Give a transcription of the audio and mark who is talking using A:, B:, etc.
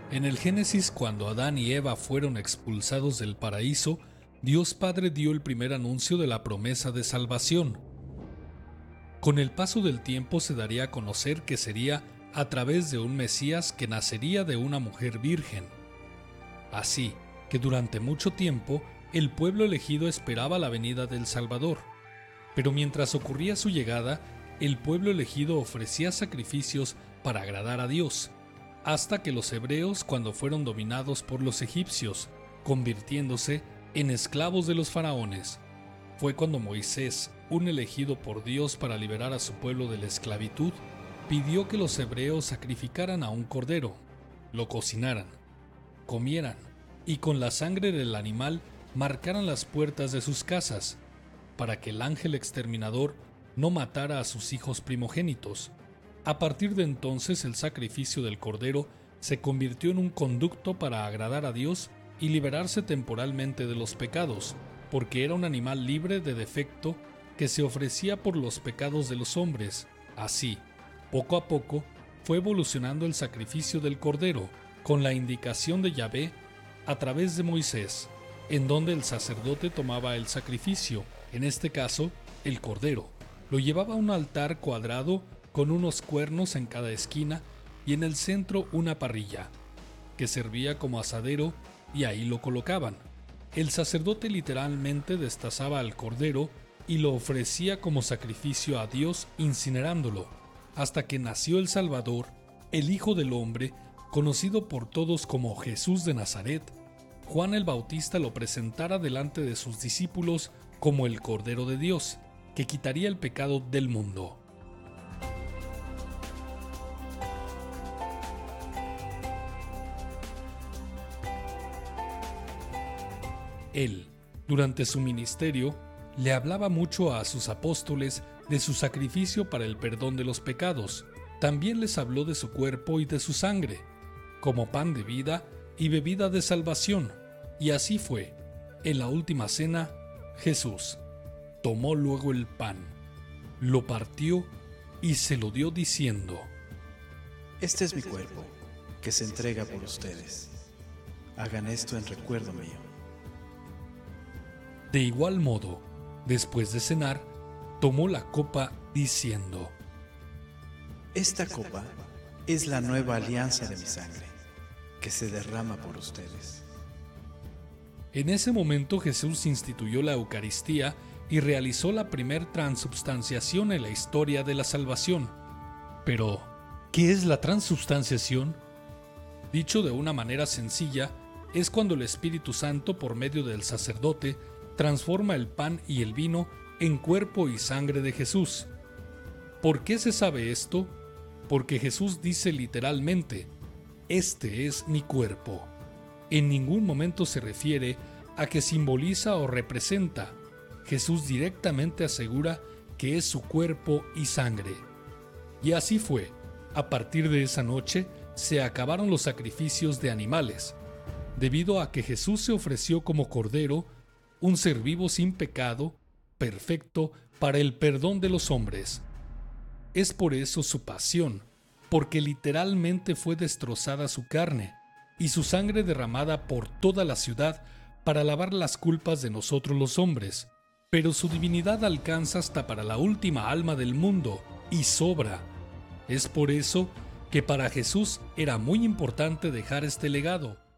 A: En el Génesis, cuando Adán y Eva fueron expulsados del paraíso, Dios Padre dio el primer anuncio de la promesa de salvación. Con el paso del tiempo se daría a conocer que sería a través de un Mesías que nacería de una mujer virgen. Así que durante mucho tiempo el pueblo elegido esperaba la venida del Salvador. Pero mientras ocurría su llegada, el pueblo elegido ofrecía sacrificios para agradar a Dios, hasta que los hebreos, cuando fueron dominados por los egipcios, convirtiéndose en esclavos de los faraones, fue cuando Moisés, un elegido por Dios para liberar a su pueblo de la esclavitud, pidió que los hebreos sacrificaran a un cordero, lo cocinaran, comieran y con la sangre del animal marcaran las puertas de sus casas, para que el ángel exterminador no matara a sus hijos primogénitos. A partir de entonces el sacrificio del cordero se convirtió en un conducto para agradar a Dios y liberarse temporalmente de los pecados, porque era un animal libre de defecto que se ofrecía por los pecados de los hombres. Así, poco a poco, fue evolucionando el sacrificio del cordero, con la indicación de Yahvé a través de Moisés, en donde el sacerdote tomaba el sacrificio, en este caso, el cordero, lo llevaba a un altar cuadrado con unos cuernos en cada esquina y en el centro una parrilla, que servía como asadero y ahí lo colocaban. El sacerdote literalmente destazaba al cordero y lo ofrecía como sacrificio a Dios incinerándolo, hasta que nació el Salvador, el Hijo del Hombre, conocido por todos como Jesús de Nazaret. Juan el Bautista lo presentara delante de sus discípulos como el Cordero de Dios, que quitaría el pecado del mundo. Él, durante su ministerio, le hablaba mucho a sus apóstoles de su sacrificio para el perdón de los pecados. También les habló de su cuerpo y de su sangre, como pan de vida y bebida de salvación. Y así fue. En la última cena, Jesús tomó luego el pan, lo partió y se lo dio diciendo:
B: Este es mi cuerpo, que se entrega por ustedes. Hagan esto en recuerdo mío.
A: De igual modo, después de cenar, tomó la copa diciendo:
B: Esta copa es la nueva alianza de mi sangre, que se derrama por ustedes.
A: En ese momento Jesús instituyó la Eucaristía y realizó la primer transubstanciación en la historia de la salvación. Pero, ¿qué es la transubstanciación? Dicho de una manera sencilla, es cuando el Espíritu Santo, por medio del sacerdote, transforma el pan y el vino en cuerpo y sangre de Jesús. ¿Por qué se sabe esto? Porque Jesús dice literalmente: este es mi cuerpo. En ningún momento se refiere a que simboliza o representa. Jesús directamente asegura que es su cuerpo y sangre. Y así fue. A partir de esa noche se acabaron los sacrificios de animales, debido a que Jesús se ofreció como cordero, un ser vivo sin pecado, perfecto para el perdón de los hombres. Es por eso su pasión, porque literalmente fue destrozada su carne y su sangre derramada por toda la ciudad para lavar las culpas de nosotros los hombres. Pero su divinidad alcanza hasta para la última alma del mundo y sobra. Es por eso que para Jesús era muy importante dejar este legado,